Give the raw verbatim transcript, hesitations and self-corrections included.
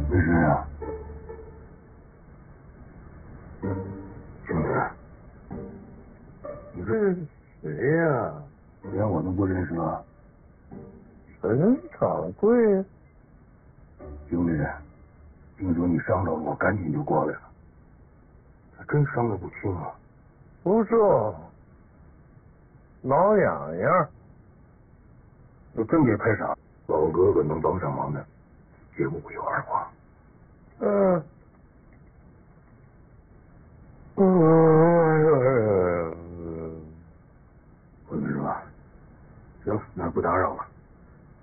是谁呀？兄弟，你这是谁呀？连我都不认识啊？陈掌柜。兄弟，听说你伤着了，我赶紧就过来了。还真伤得不轻啊！不重，挠痒痒。要真给拍傻，老哥哥能帮上忙的，绝不会有二话。